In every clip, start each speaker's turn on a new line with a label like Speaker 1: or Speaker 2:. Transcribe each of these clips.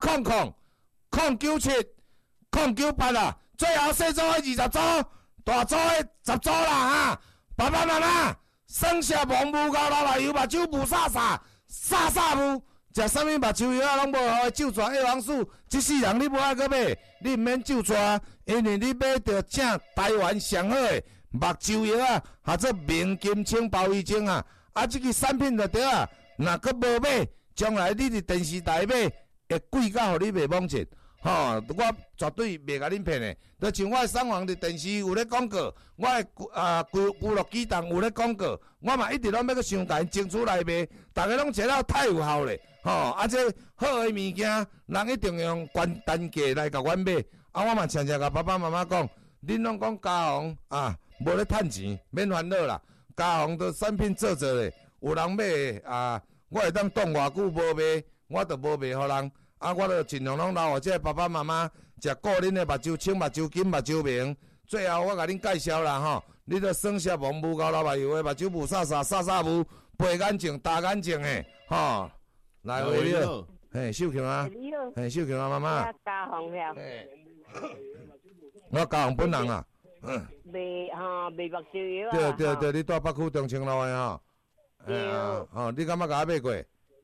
Speaker 1: 097最后小组的20组，大组的10组啦哈！爸爸妈妈，酸涩蘑菇高老麻油目睭不撒母，食啥物目睭药拢无好，就抓叶黄素，这世人你无爱搁买，你毋免就抓，因为你买着正台湾上好的目睭药啊，或者明金清包医精啊，这个产品就对啊，若搁无买，将来你伫电视台买，会贵到互你袂忘记。我绝对袂甲恁骗的，就像我送往伫电视有咧广告，我咕乐鸡蛋有咧广告，我嘛一直拢要去想甲因争取来卖，大家拢知道太有效咧，这好的物件，人一定用高单价来甲阮买，我嘛常常甲爸爸妈妈讲，恁拢讲家红无咧趁钱，免烦恼啦，家红都产品做咧，有人买我会当挡偌久无卖，我就无卖互人。我就尽量拢留互这爸爸妈妈食个人的目睭清、目睭金、目睭明。最后我甲恁介绍啦你着酸涩蘑菇高老麻油的目睭不撒母，白眼睛、大眼睛的来话你好，秀琴啊，秀琴啊妈妈。
Speaker 2: 嘉宏了。
Speaker 1: 我嘉宏本人啊。
Speaker 2: 卖目睭药啊。
Speaker 1: 对，你住北区中清路的你敢捌甲我买过？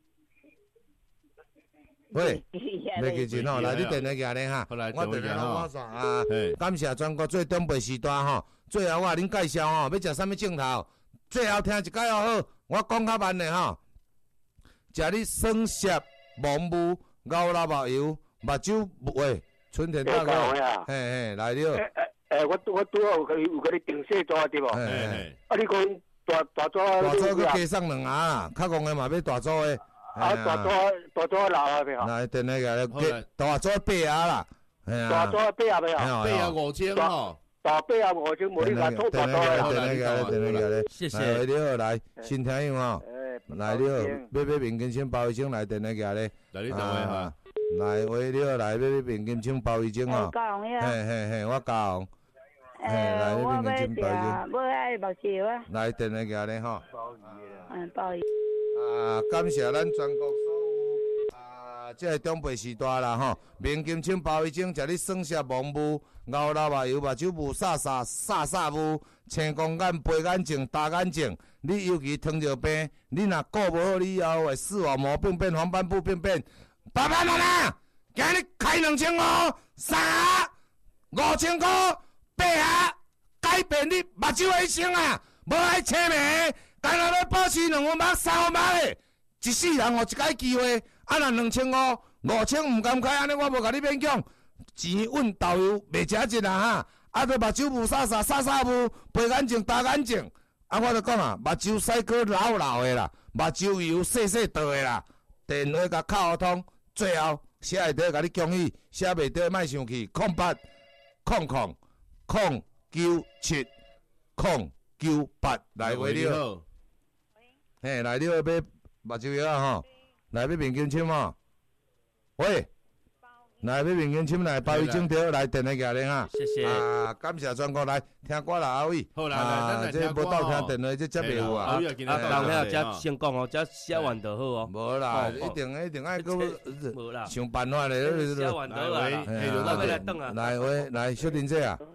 Speaker 1: 喂，袂记钱来你电话举咧哈，我电话拢马上感谢全国最中北时段最后我甲恁介绍要食啥物镜头，最后听一解好，我讲较慢咧食你酸涩蘑菇高老麻油目睭喂，春天大哥，来了。
Speaker 3: 我拄好有甲你订小纸对无？你讲大纸
Speaker 1: 佫加送2盒，较戆的嘛要大纸的。
Speaker 3: 大组老啊袂好，
Speaker 1: 来电话个大组8盒啦，
Speaker 3: 大组8盒袂好
Speaker 4: ，8盒5000
Speaker 3: 大8盒5000，无你讲做大组
Speaker 1: 电话个，
Speaker 4: 谢谢。
Speaker 1: 你好，来新听友来你好，买面巾先包一斤来电话个咧，
Speaker 4: 来你电话
Speaker 1: 来喂你好，来买面巾先包一斤我嘉宏。来
Speaker 2: 我要食，要爱目睭啊。
Speaker 1: 来电话个咧
Speaker 2: 鲍鱼。
Speaker 1: 感谢咱全国所有这个中北时代啦面金清包一斤，食你酸涩蘑菇熬老麻油目睭不撒母，青光眼、白眼睛、大眼睛，你尤其糖尿病，你若顾无好，你以后会视网膜病变、黄斑部病变。爸爸妈妈，今日开2500、35000块8盒，改变你目睭的一生啊！无爱切面。干若要保持2分目、3分目的，一世人有一摆机会，若2500、5000唔甘开，安尼我无甲你勉强，钱稳豆油袂食一啊哈，着目睭不撒母，白眼睛、大眼睛，我就讲目睭洗过老的啦，目睭油细倒的啦，电话甲敲通，最后写会得甲你恭喜，写袂得莫生气，0800 097 098来话你好。来你要买目睭药啊来买面巾签喂，来买面巾签来包一整条来电话举咧
Speaker 4: 谢谢
Speaker 1: 感谢全国来听歌啦阿伟，
Speaker 4: 好啦，
Speaker 1: 这无到听电话这接袂有
Speaker 4: 阿伟今日到遐只先讲只写完就好
Speaker 1: 无啦，一定爱个想办法咧，
Speaker 4: 写完就来，来等啊，
Speaker 1: 来小林姐啊，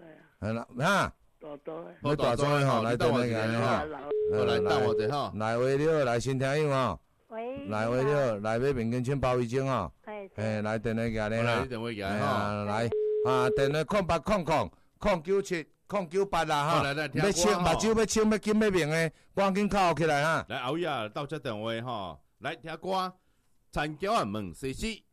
Speaker 1: 你大组的来电话举咧
Speaker 4: 来等我者
Speaker 1: 来话你好，来新听友
Speaker 2: 喂，
Speaker 1: 来话你好，来买面巾签包一斤来电话举咧
Speaker 4: 来电话举
Speaker 1: 来电话0800 097 098啦要清目睭要清要金要明的，赶紧敲起来
Speaker 4: 来后夜到这电话来听歌，参加问西西。